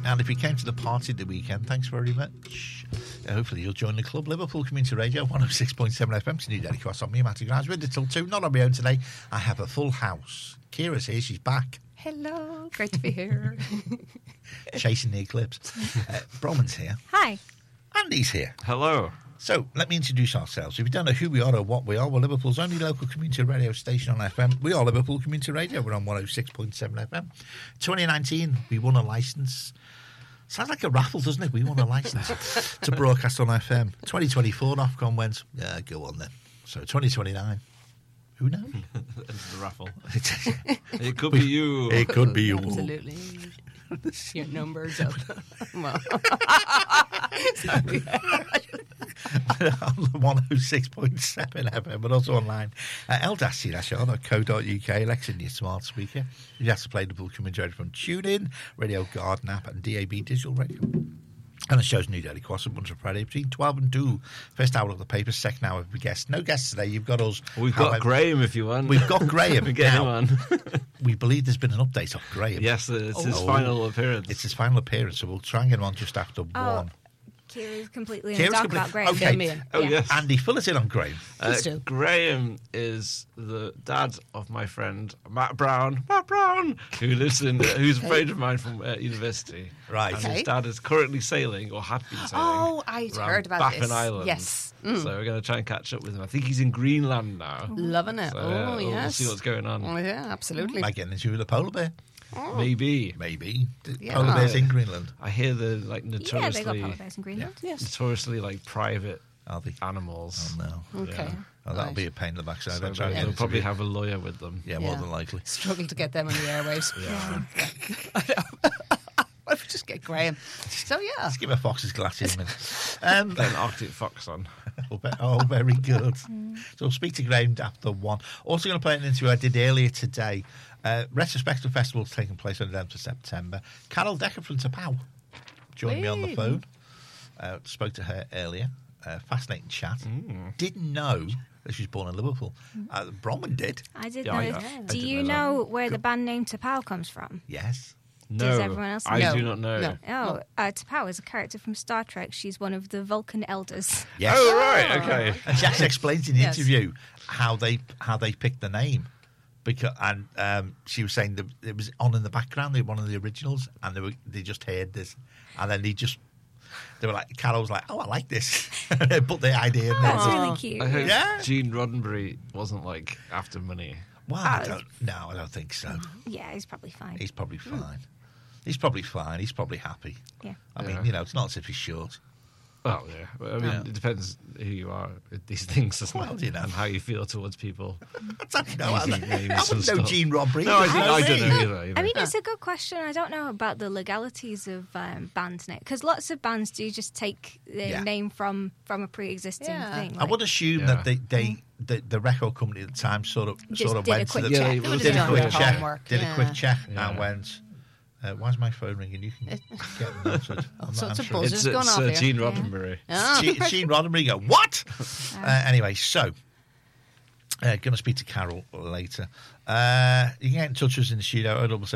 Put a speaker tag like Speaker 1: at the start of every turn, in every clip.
Speaker 1: And if you came to the party the weekend, thanks very much. Hopefully you'll join the club. Liverpool Community Radio, 106.7 FM. It's New Daily Cross on me, Matty Grimes. With it till 2. Not on my own today. I have a full house. Kira's here. She's back.
Speaker 2: Hello. Great to be here.
Speaker 1: Chasing the eclipse. Bronwyn's here.
Speaker 3: Hi.
Speaker 1: Andy's here.
Speaker 4: Hello.
Speaker 1: So, let me introduce ourselves. If you don't know who we are or what we are, we're Liverpool's only local community radio station on FM. We are Liverpool Community Radio. We're on 106.7 FM. 2019, we won a licence. Sounds like a raffle, doesn't it? We won a licence to broadcast on FM. 2024, Ofcom went, yeah, go on then. So, 2029, who knows?
Speaker 4: Into the raffle. It could be you.
Speaker 1: It could be you.
Speaker 2: Absolutely. Your numbers up. Well. Sorry.
Speaker 1: On 106.7 FM, but also online at l-c-r.co.uk, Alexa, your smart speaker. You have to play the Liverpool Community Radio from TuneIn, Radio Garden app, and DAB Digital Radio. And the show's New Daily Cross and Bunch of Friday between 12 and 2. First hour of the paper, second hour of the guests. No guests today. You've got us.
Speaker 4: We've got Graham if you want.
Speaker 1: We've got Graham.
Speaker 4: We get him on.
Speaker 1: We believe there's been an update of Graham.
Speaker 4: Yes, it's his final appearance.
Speaker 1: It's his final appearance, so we'll try and get him on just after 1.
Speaker 3: Kira's completely in the dark about Graham.
Speaker 1: Okay.
Speaker 2: Fill me in.
Speaker 4: Oh, yes.
Speaker 1: Andy, fill us in on Graham.
Speaker 4: Graham is the dad of my friend Matt Brown. Matt Brown, who's a friend of mine from university.
Speaker 1: Right.
Speaker 4: And
Speaker 2: Okay.
Speaker 4: his dad is currently sailing, or had been sailing.
Speaker 2: Oh, I'd
Speaker 4: around
Speaker 2: heard about
Speaker 4: Baffin
Speaker 2: this.
Speaker 4: Island.
Speaker 2: Yes.
Speaker 4: So we're going to try and catch up with him. I think he's in Greenland now.
Speaker 2: Loving it.
Speaker 4: So,
Speaker 2: yes.
Speaker 4: We'll see what's going on.
Speaker 2: Oh, yeah, absolutely.
Speaker 1: Might get into the polar bear.
Speaker 4: Maybe.
Speaker 1: Maybe.
Speaker 2: Yeah.
Speaker 1: Polar bears in Greenland.
Speaker 4: I hear the notoriously,
Speaker 3: Yeah, they got polar bears in Greenland.
Speaker 2: Yes.
Speaker 4: notoriously private
Speaker 1: Are they?
Speaker 4: animals.
Speaker 1: Oh, no.
Speaker 2: Okay.
Speaker 4: Yeah.
Speaker 1: Oh, that'll
Speaker 2: Right.
Speaker 1: be a pain in the backside.
Speaker 4: So
Speaker 1: I'll try and get
Speaker 4: they'll
Speaker 1: into
Speaker 4: probably
Speaker 1: it.
Speaker 4: have a lawyer with them.
Speaker 1: Yeah, more than likely.
Speaker 2: Struggle to get them on the airwaves.
Speaker 4: Yeah.
Speaker 2: Why don't we just get Graham? So, yeah.
Speaker 1: Let's give a fox's glasses a minute.
Speaker 4: Get an Arctic fox on.
Speaker 1: Oh, very good. So we'll speak to Graham after 1. Also going to play an interview I did earlier today. Retrospective Festival is taking place on the 11th of September. Carol Decker from Tapau joined me on the phone. Spoke to her earlier. Fascinating chat. Didn't know that she was born in Liverpool. Bronwyn did.
Speaker 3: I did
Speaker 4: Yeah,
Speaker 3: know.
Speaker 4: I
Speaker 3: Do
Speaker 4: did
Speaker 3: you
Speaker 4: know
Speaker 3: know where the band name Tapau comes from?
Speaker 1: Yes.
Speaker 4: No,
Speaker 3: Does everyone else
Speaker 4: I
Speaker 2: know?
Speaker 4: do not know.
Speaker 2: No.
Speaker 3: Oh, Tapau is a character from Star Trek. She's one of the Vulcan elders.
Speaker 1: Yes.
Speaker 4: Oh, right, okay.
Speaker 1: And she actually explains in the
Speaker 2: Yes.
Speaker 1: interview how they picked the name. She was saying that it was on in the background. They were one of the originals, and they just heard this, and then they were like, Carol was like, "Oh, I like this," put the idea in there.
Speaker 3: That's really cute.
Speaker 4: I hope
Speaker 1: Yeah.
Speaker 4: Gene Roddenberry wasn't like after money.
Speaker 1: Well, I don't think so.
Speaker 3: Yeah, he's probably fine.
Speaker 1: He's probably fine. He's probably fine. He's probably happy.
Speaker 3: Yeah.
Speaker 1: I mean,
Speaker 4: Yeah.
Speaker 1: it's not as if he's short.
Speaker 4: Oh yeah, I mean, it depends who you are with these things, doesn't
Speaker 1: Well,
Speaker 4: it?
Speaker 1: you know.
Speaker 4: And how you feel towards people.
Speaker 1: I don't know. I
Speaker 4: Names and
Speaker 1: wouldn't know
Speaker 4: stuff.
Speaker 1: Gene Roddenberry.
Speaker 4: No, I
Speaker 1: You
Speaker 4: don't know either.
Speaker 3: I mean, it's a good question. I don't know about the legalities of band name, because lots of bands do just take their
Speaker 1: Yeah.
Speaker 3: name from a pre-existing
Speaker 2: Yeah.
Speaker 3: thing.
Speaker 1: I would assume
Speaker 4: Yeah.
Speaker 1: that the record company at the time sort of
Speaker 3: Just did a
Speaker 1: went to
Speaker 3: quick
Speaker 1: the
Speaker 3: check.
Speaker 4: Yeah,
Speaker 2: They would
Speaker 1: did
Speaker 2: have
Speaker 1: a
Speaker 2: done
Speaker 1: quick
Speaker 2: their
Speaker 1: check,
Speaker 2: homework.
Speaker 1: did a quick check,
Speaker 4: Yeah.
Speaker 1: and went. Why's my phone ringing? You can get noted. I'm
Speaker 2: So
Speaker 1: not
Speaker 2: it's a
Speaker 1: answering.
Speaker 2: buzz.
Speaker 4: It's
Speaker 2: Just gone off here.
Speaker 4: Gene Roddenberry.
Speaker 1: Gene Roddenberry go, what? Anyway, so going to speak to Carol later. You can get in touch with us in the studio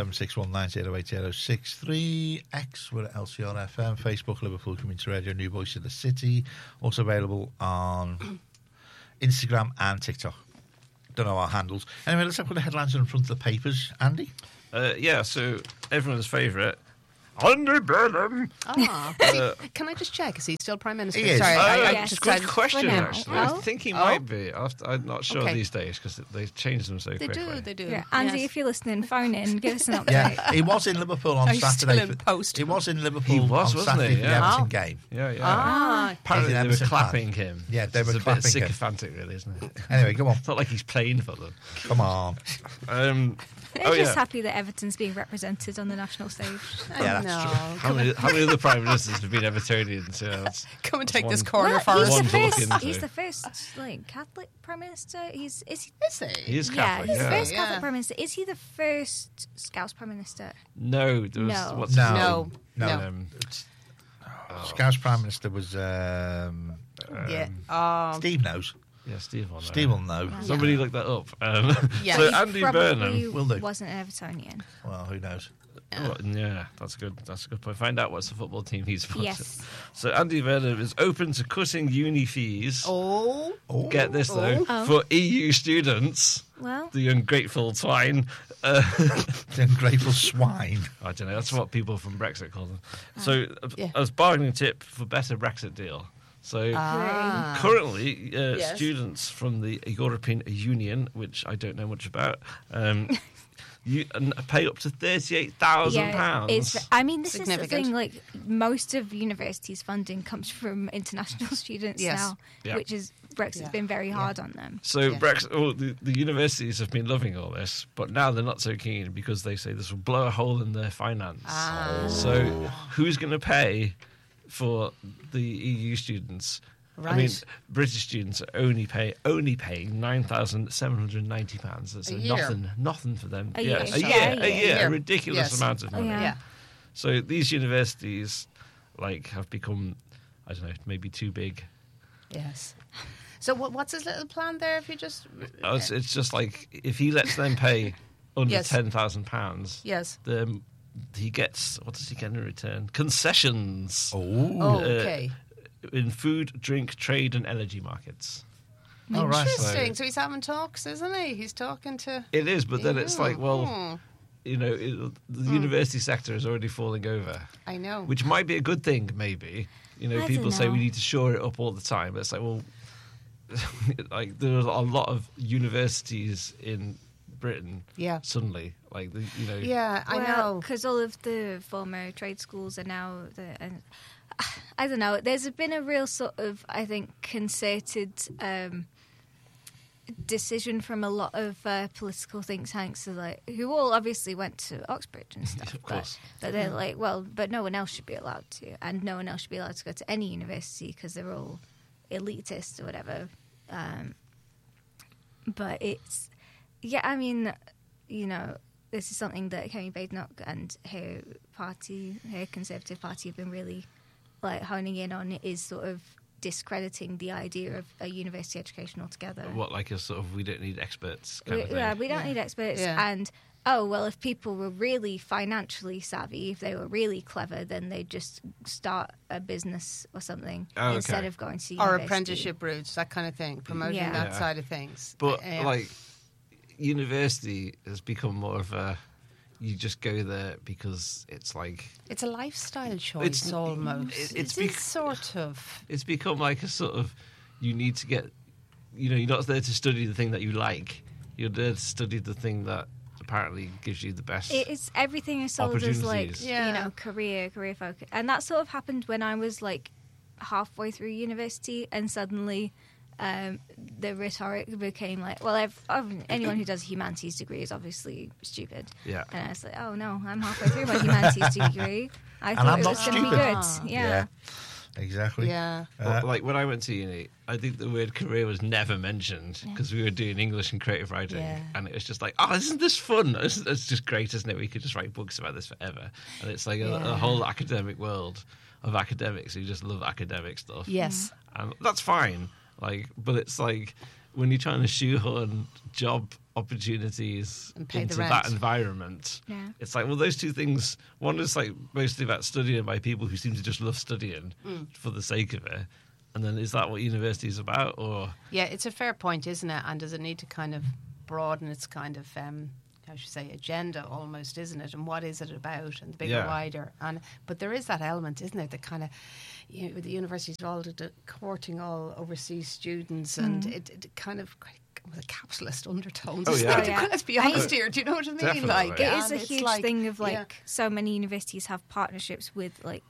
Speaker 1: 0776190808063. X, we're at LCR FM, Facebook, Liverpool Community Radio, New Voice of the City. Also available on Instagram and TikTok. Don't know our handles. Anyway, let's have the headlines in front of the papers. Andy?
Speaker 4: Yeah, so everyone's favourite, Andy Burnham.
Speaker 2: Can I just check? Is he still Prime Minister?
Speaker 1: He is.
Speaker 2: Sorry,
Speaker 3: Yes.
Speaker 2: just
Speaker 4: Good
Speaker 2: said-
Speaker 4: question,
Speaker 3: For now.
Speaker 4: actually.
Speaker 3: Oh.
Speaker 4: I think he
Speaker 2: Oh.
Speaker 4: might be. I'm not sure
Speaker 2: Okay.
Speaker 4: these days because they change them so
Speaker 2: They
Speaker 4: quickly.
Speaker 2: do.
Speaker 3: Yeah. Andy,
Speaker 2: Yes.
Speaker 3: if you're listening, phone in, give us an update.
Speaker 1: Yeah, he was in Liverpool on
Speaker 2: Are you
Speaker 1: Saturday.
Speaker 2: still in post?
Speaker 1: He was in Liverpool
Speaker 4: He was,
Speaker 1: on
Speaker 4: wasn't
Speaker 1: Saturday
Speaker 4: he?
Speaker 1: for the
Speaker 4: Yeah.
Speaker 1: Everton
Speaker 2: Oh.
Speaker 1: game.
Speaker 4: Yeah, yeah.
Speaker 2: Ah,
Speaker 4: Apparently
Speaker 1: He's an
Speaker 4: they were
Speaker 1: Everton
Speaker 4: clapping
Speaker 1: fan.
Speaker 4: him.
Speaker 1: Yeah, they were
Speaker 4: It's a
Speaker 1: clapping
Speaker 4: bit
Speaker 1: him.
Speaker 4: sycophantic, really, isn't it?
Speaker 1: Anyway, come on.
Speaker 4: It's not like he's playing for them.
Speaker 1: Come on.
Speaker 3: They're just happy that Everton's being represented on the national stage.
Speaker 1: Yeah, that's
Speaker 2: no.
Speaker 1: true.
Speaker 4: How many other prime ministers have been Evertonians? Yeah,
Speaker 2: Come and take
Speaker 4: one-
Speaker 2: this corner
Speaker 3: Well,
Speaker 2: for us.
Speaker 4: One to look into.
Speaker 3: he's the first Catholic prime minister. Is he?
Speaker 2: Is he?
Speaker 4: he is
Speaker 3: Yeah,
Speaker 4: Catholic.
Speaker 3: he's the
Speaker 4: Yeah,
Speaker 3: first
Speaker 2: Yeah.
Speaker 3: Catholic prime minister. Is he the first Scouse prime minister?
Speaker 4: No, there was
Speaker 3: No.
Speaker 4: what's his
Speaker 1: No.
Speaker 2: No.
Speaker 4: name?
Speaker 2: No.
Speaker 1: Scouse Prime Minister was
Speaker 2: Yeah.
Speaker 1: Steve knows.
Speaker 4: Yeah, Steve will know.
Speaker 1: Steve will know.
Speaker 4: Somebody look that up.
Speaker 2: Yeah.
Speaker 4: So
Speaker 2: He
Speaker 4: Andy
Speaker 3: Probably
Speaker 4: Burnham.
Speaker 1: Will do.
Speaker 3: wasn't an Evertonian.
Speaker 1: Well, who knows?
Speaker 2: Yeah.
Speaker 4: Oh, yeah, that's good. That's a good point. Find out what's the football team he's supporting.
Speaker 3: Yes.
Speaker 4: So Andy Werner is open to cutting uni fees.
Speaker 2: Oh.
Speaker 4: Get this though, for EU students.
Speaker 3: Well,
Speaker 4: The ungrateful twine.
Speaker 1: The ungrateful swine.
Speaker 4: I don't know. That's what people from Brexit call them. So,
Speaker 2: Yeah.
Speaker 4: as bargaining tip for better Brexit deal. So, currently,
Speaker 2: Yes.
Speaker 4: students from the European Union, which I don't know much about, you pay up to £38,000.
Speaker 3: I mean, this is the
Speaker 2: Significant.
Speaker 3: thing. Like, most of universities' funding comes from international students
Speaker 2: Yes.
Speaker 3: now,
Speaker 4: Yeah.
Speaker 3: which is Brexit's been very hard on them.
Speaker 4: So
Speaker 2: Yeah.
Speaker 4: Brexit, the universities have been loving all this, but now they're not so keen because they say this will blow a hole in their finance. So who's going to pay for the EU students? I mean,
Speaker 2: Right.
Speaker 4: British students are only paying £9,790. That's
Speaker 2: A year.
Speaker 4: nothing for them.
Speaker 3: A year.
Speaker 4: A year, a
Speaker 2: Yeah.
Speaker 4: ridiculous
Speaker 2: Yes.
Speaker 4: amount of money.
Speaker 3: Yeah.
Speaker 2: Yeah.
Speaker 4: So these universities, have become, I don't know, maybe too big.
Speaker 2: Yes. So what's his little plan there? If you just
Speaker 4: It's just like if he lets them pay under
Speaker 2: Yes.
Speaker 4: £10,000,
Speaker 2: yes.
Speaker 4: then he gets, what does he get in return? Concessions
Speaker 1: Oh.
Speaker 2: Okay.
Speaker 4: in food, drink, trade, and energy markets.
Speaker 1: All right.
Speaker 2: Interesting. So he's having talks, isn't he? He's talking to.
Speaker 4: It is, but then it's like, well,
Speaker 2: Hmm.
Speaker 4: the university sector is already falling over,
Speaker 2: I know.
Speaker 4: which might be a good thing, maybe.
Speaker 3: I
Speaker 4: People
Speaker 3: don't
Speaker 4: say we
Speaker 3: know.
Speaker 4: need to shore it up all the time. But it's like, well, there's a lot of universities in Britain
Speaker 2: Yeah.
Speaker 4: suddenly.
Speaker 2: Yeah, I know.
Speaker 3: Because all of the former trade schools are now I don't know. There's been a real sort of, I think, concerted decision from a lot of political think tanks, who all obviously went to Oxbridge and stuff.
Speaker 4: Of course.
Speaker 3: But they're like, well, but no one else should be allowed to, and no one else should be allowed to go to any university because they're all elitist or whatever. But it's, yeah, I mean, this is something that Kemi Badenoch and her Conservative Party, have been really honing in on, is sort of discrediting the idea of a university education altogether.
Speaker 4: What, like a sort of we don't need experts kind of thing?
Speaker 3: Yeah, we don't need experts.
Speaker 2: Yeah.
Speaker 3: And, if people were really financially savvy, if they were really clever, then they'd just start a business or something
Speaker 4: Oh, okay.
Speaker 3: instead of going to
Speaker 2: Or
Speaker 3: university.
Speaker 2: apprenticeship routes, that kind of thing, promoting
Speaker 3: Yeah.
Speaker 2: that
Speaker 4: Yeah.
Speaker 2: side of things.
Speaker 4: But
Speaker 2: Yeah.
Speaker 4: university has become more of a, you just go there because it's like,
Speaker 2: It's a lifestyle choice almost.
Speaker 4: it's
Speaker 2: It's sort of.
Speaker 4: it's become like a sort of, you need to get, you're not there to study the thing that you like, you're there to study the thing that apparently gives you the best.
Speaker 3: It's everything is sold as
Speaker 4: Opportunities.
Speaker 2: Yeah.
Speaker 3: career focus, and that sort of happened when I was halfway through university, and suddenly the rhetoric became anyone who does a humanities degree is obviously stupid.
Speaker 4: Yeah.
Speaker 3: And I was like, oh no, I'm halfway through my humanities degree. I thought
Speaker 1: I'm
Speaker 3: it
Speaker 1: not
Speaker 3: was going to be
Speaker 1: stupid.
Speaker 3: good. Yeah.
Speaker 1: Exactly.
Speaker 2: Yeah.
Speaker 4: But, when I went to uni, I think the word career was never mentioned because we were doing English and creative writing,
Speaker 2: Yeah.
Speaker 4: and it was just like, oh, isn't this fun? It's just great, isn't it? We could just write books about this forever, and it's like a whole academic world of academics who just love academic stuff.
Speaker 2: Yes.
Speaker 4: And that's fine. But it's like when you're trying to shoehorn job opportunities
Speaker 2: And pay the
Speaker 4: into
Speaker 2: rent.
Speaker 4: that environment,
Speaker 3: Yeah.
Speaker 4: it's like, well, those two things, one is mostly about studying by people who seem to just love studying for the sake of it. And then is that what university is about? Or
Speaker 2: Yeah, it's a fair point, isn't it? And does it need to kind of broaden its kind of, how should I say, agenda almost, isn't it? And what is it about? And the bigger,
Speaker 4: Yeah.
Speaker 2: wider. But there is that element, isn't there? That kind of, the universities are all courting all overseas students, and it kind of with a capitalist undertones.
Speaker 4: Oh,
Speaker 2: isn't
Speaker 4: yeah.
Speaker 2: it?
Speaker 3: Oh, yeah.
Speaker 2: Let's be honest here. Do you know what I mean?
Speaker 4: Definitely.
Speaker 3: It is
Speaker 2: and
Speaker 3: a
Speaker 2: it's
Speaker 3: huge
Speaker 2: like-
Speaker 3: thing of
Speaker 2: yeah.
Speaker 3: so many universities have partnerships with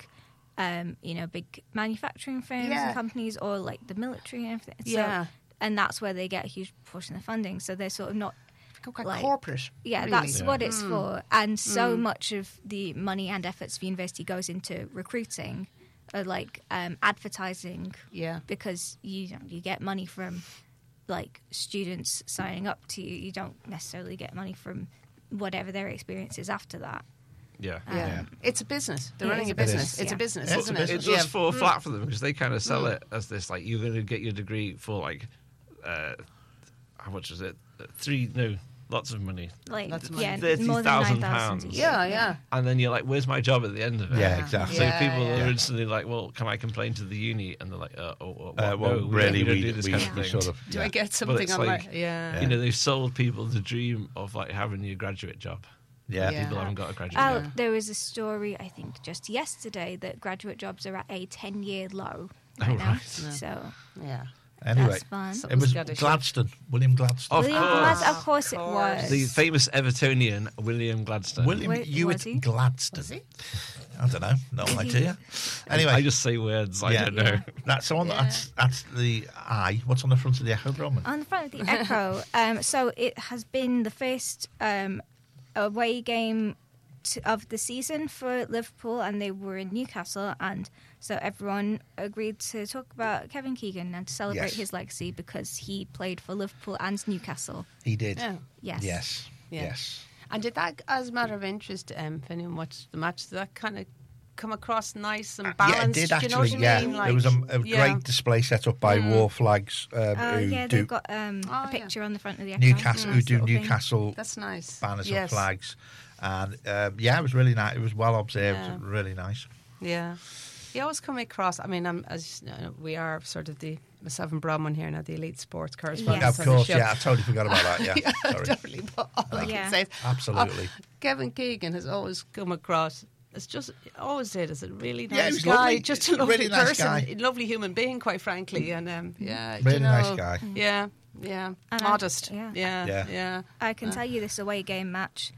Speaker 3: big manufacturing firms
Speaker 2: Yeah.
Speaker 3: and companies, or the military and everything.
Speaker 2: Yeah.
Speaker 3: And that's where they get a huge portion of funding. So they're sort of not.
Speaker 2: Go quite
Speaker 3: like-
Speaker 2: corporate.
Speaker 3: Yeah,
Speaker 2: really.
Speaker 3: that's what it's for. And so much of the money and efforts of university goes into recruiting, or advertising.
Speaker 2: Yeah.
Speaker 3: Because you get money from students signing up to you. You don't necessarily get money from whatever their experience is after that.
Speaker 4: yeah.
Speaker 2: Yeah. It's a business. They're
Speaker 3: It
Speaker 2: running
Speaker 3: is
Speaker 2: a
Speaker 3: a
Speaker 2: business.
Speaker 3: business,
Speaker 2: It's a
Speaker 3: yeah.
Speaker 2: business,
Speaker 1: It's a
Speaker 2: isn't
Speaker 1: business.
Speaker 2: it?
Speaker 4: It does fall flat for them because they kind of sell it as this, you're going to get your degree for how much is it? lots of money.
Speaker 3: Like,
Speaker 2: That's
Speaker 3: yeah,
Speaker 2: money.
Speaker 3: more than
Speaker 4: £30,000
Speaker 3: 9,000 a year.
Speaker 2: Yeah.
Speaker 4: And then you're like, where's my job at the end of it?
Speaker 1: Yeah, exactly.
Speaker 4: So
Speaker 2: Yeah,
Speaker 4: people
Speaker 2: yeah.
Speaker 4: are instantly like, well, can I complain to the uni? And they're like,
Speaker 1: Well,
Speaker 4: no,
Speaker 1: really,
Speaker 4: we don't
Speaker 1: we
Speaker 4: do this kind of thing.
Speaker 1: sort of.
Speaker 2: Do
Speaker 1: yeah.
Speaker 2: I get
Speaker 4: But
Speaker 2: something
Speaker 4: it's
Speaker 2: on
Speaker 4: like,
Speaker 2: my... Yeah.
Speaker 4: You know, they've sold people the dream of like having your graduate job.
Speaker 1: Yeah.
Speaker 2: Yeah.
Speaker 4: People haven't got a graduate
Speaker 3: Oh,
Speaker 4: job.
Speaker 3: there was a story, I think, just yesterday that graduate jobs are at a 10-year low right
Speaker 4: Oh,
Speaker 3: now.
Speaker 4: right.
Speaker 3: So
Speaker 2: Yeah.
Speaker 1: Anyway,
Speaker 3: that's fun.
Speaker 2: So-
Speaker 1: it was
Speaker 2: Scottish.
Speaker 1: Gladstone, William Gladstone.
Speaker 4: Of
Speaker 3: William
Speaker 4: course.
Speaker 3: Gladstone, of course it
Speaker 2: Of
Speaker 3: was.
Speaker 2: course.
Speaker 4: The famous Evertonian William Gladstone.
Speaker 1: William
Speaker 3: Wait,
Speaker 1: Hewitt
Speaker 3: was he?
Speaker 1: Gladstone.
Speaker 2: Was he?
Speaker 1: I don't know. No idea. Anyway,
Speaker 4: I just say words. I
Speaker 1: Yeah.
Speaker 4: don't know.
Speaker 1: that's the one.
Speaker 2: Yeah.
Speaker 1: That's the I. What's on the front of the Echo, Bronwyn?
Speaker 3: On the front of the Echo, so it has been the first away game of the season for Liverpool, and they were in Newcastle, and so everyone agreed to talk about Kevin Keegan and to celebrate
Speaker 1: Yes.
Speaker 3: his legacy because he played for Liverpool and Newcastle.
Speaker 1: He did.
Speaker 2: Yeah.
Speaker 3: Yes.
Speaker 1: Yes.
Speaker 2: Yeah.
Speaker 1: Yes.
Speaker 2: And did that, as a matter of interest, if anyone watched the match, did that kind of come across nice and
Speaker 1: Yeah, it
Speaker 2: balanced?
Speaker 1: did
Speaker 2: Do you
Speaker 1: actually.
Speaker 2: know what I
Speaker 1: Yeah,
Speaker 2: mean?
Speaker 1: there was a
Speaker 2: yeah.
Speaker 1: great display set up by War Flags.
Speaker 3: Oh
Speaker 1: who
Speaker 3: yeah,
Speaker 1: do
Speaker 3: they've got
Speaker 2: Oh,
Speaker 3: a
Speaker 2: yeah.
Speaker 3: picture on the front of the Echo.
Speaker 1: Newcastle, who
Speaker 3: Nice
Speaker 1: do
Speaker 3: little thing.
Speaker 1: Newcastle
Speaker 2: That's nice.
Speaker 1: banners
Speaker 2: Yes.
Speaker 1: and flags, and yeah, it was really nice. It was well observed,
Speaker 2: Yeah.
Speaker 1: really nice.
Speaker 2: Yeah. You always come across, I mean, as you know, we are sort of myself and Bronwyn here now, the elite sports correspondents
Speaker 1: Of
Speaker 2: on the
Speaker 1: course,
Speaker 2: show.
Speaker 1: yeah, I totally forgot about that. Yeah, sorry,
Speaker 2: Definitely, but all I
Speaker 3: Yeah.
Speaker 2: can say is,
Speaker 1: absolutely.
Speaker 2: Kevin Keegan has always come across. It's just always did as a really
Speaker 1: Yeah, he
Speaker 2: nice
Speaker 1: was
Speaker 2: guy,
Speaker 1: lovely.
Speaker 2: just a lovely
Speaker 1: Really nice
Speaker 2: person,
Speaker 1: guy.
Speaker 2: a lovely human being, quite frankly, and yeah,
Speaker 1: Really
Speaker 2: you know,
Speaker 1: nice guy.
Speaker 2: Yeah,
Speaker 3: And
Speaker 2: modest.
Speaker 3: yeah.
Speaker 2: Yeah.
Speaker 3: I can tell you this away game match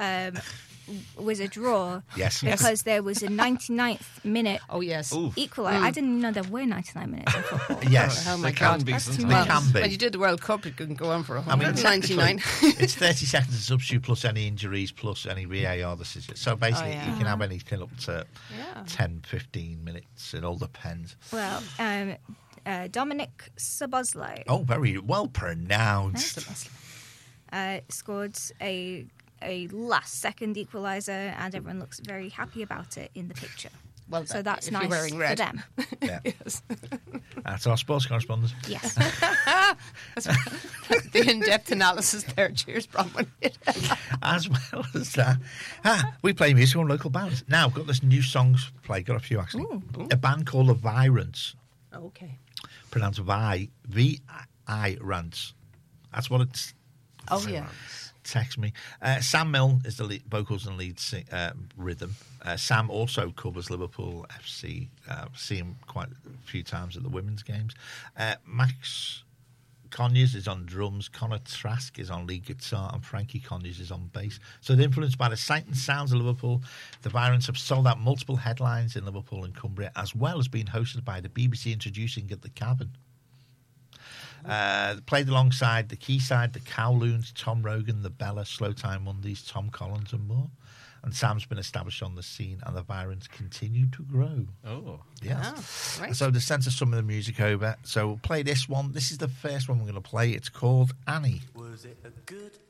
Speaker 3: was a draw
Speaker 1: Yes.
Speaker 3: because there was a 99th minute
Speaker 2: Oh yes.
Speaker 4: Ooh.
Speaker 3: equaliser. I didn't even know there were 99 minutes in football.
Speaker 1: Yes,
Speaker 2: Oh my
Speaker 4: They can
Speaker 2: God.
Speaker 4: be
Speaker 2: That's
Speaker 4: sometimes.
Speaker 2: too
Speaker 1: They
Speaker 2: much.
Speaker 1: can be.
Speaker 2: When you did the World Cup, it couldn't go on for
Speaker 1: I mean,
Speaker 2: 199.
Speaker 1: technically, it's 30 seconds of substitute plus any injuries plus any VAR decisions. So basically,
Speaker 2: yeah.
Speaker 1: you can have anything up to
Speaker 2: Yeah.
Speaker 1: 10, 15 minutes. It all depends.
Speaker 3: Well, Dominic Szoboszlai
Speaker 1: Oh, very well pronounced.
Speaker 3: scored a last-second equaliser, and everyone looks very happy about it in the picture.
Speaker 2: Well
Speaker 3: So
Speaker 2: done,
Speaker 3: that's
Speaker 2: if you're
Speaker 3: nice
Speaker 2: wearing
Speaker 3: for
Speaker 2: red.
Speaker 3: them.
Speaker 1: Yeah.
Speaker 2: Yes.
Speaker 1: That's our sports correspondent.
Speaker 3: Yes.
Speaker 2: The in-depth analysis there. Cheers, Bronwyn.
Speaker 1: As well as that, we play music on local bands. Now, I've got this new songs play. Got a few actually. A band called The Virants,
Speaker 2: Okay.
Speaker 1: pronounced V-I Rants. That's what it's.
Speaker 2: Oh yeah.
Speaker 1: Text me. Sam Milne is the lead, vocals and lead rhythm. Sam also covers Liverpool FC. See him quite a few times at the women's games. Max Conyers is on drums. Connor Trask is on lead guitar, and Frankie Conyers is on bass. So they're influenced by the sight and sounds of Liverpool. The Virants have sold out multiple headlines in Liverpool and Cumbria, as well as being hosted by the BBC introducing at the Cavern. Played alongside the Quayside, the Kowloons, Tom Rogan, the Bella, Slow Time Mondays, Tom Collins, and more. And Sam's been established on the scene, and the Virants continue to grow.
Speaker 4: Oh.
Speaker 1: Yes.
Speaker 2: Oh, right.
Speaker 1: So they sent us some of the music over. So we'll play this one. This is the first one we're going to play. It's called Annie.
Speaker 5: Was it a good